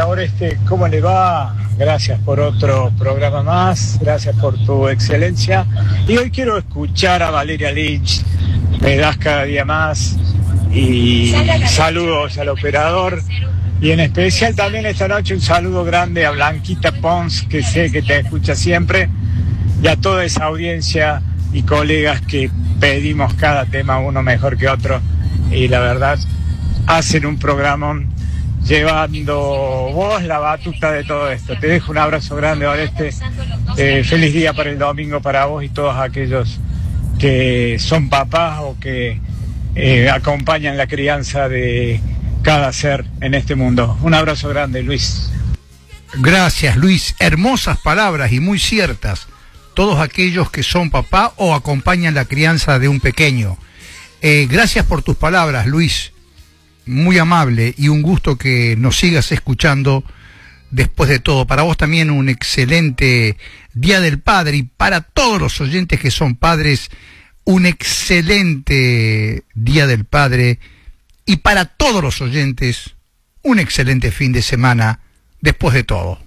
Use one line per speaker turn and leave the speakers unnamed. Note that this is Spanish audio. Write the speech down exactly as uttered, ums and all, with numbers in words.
Hola Oreste, ¿cómo le va? Gracias por otro programa más, gracias por tu excelencia. Y hoy quiero escuchar a Valeria Lynch, me das cada día más, y saludos al operador. Y en especial también esta noche un saludo grande a Blanquita Pons, que sé que te escucha siempre, y a toda esa audiencia y colegas que pedimos cada tema uno mejor que otro. Y la verdad, hacen un programón llevando vos la batuta de todo esto. Te dejo un abrazo grande, Oreste. Eh, feliz día para el domingo para vos y todos aquellos que son papás o que eh, acompañan la crianza de cada ser en este mundo. Un abrazo grande, Luis.
Gracias, Luis. Hermosas palabras y muy ciertas. Todos aquellos que son papá o acompañan la crianza de un pequeño. Eh, gracias por tus palabras, Luis. Muy amable y un gusto que nos sigas escuchando después de todo. Para vos también un excelente Día del Padre, y para todos los oyentes que son padres, un excelente Día del Padre, y para todos los oyentes un excelente fin de semana después de todo.